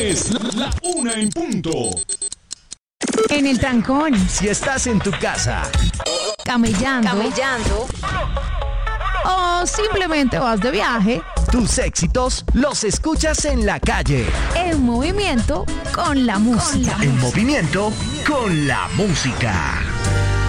Es la 1 en punto. En el trancón, Si estás en tu casa, camellando o simplemente vas de viaje, tus éxitos los escuchas en la calle. en movimiento con la música. En movimiento con la música.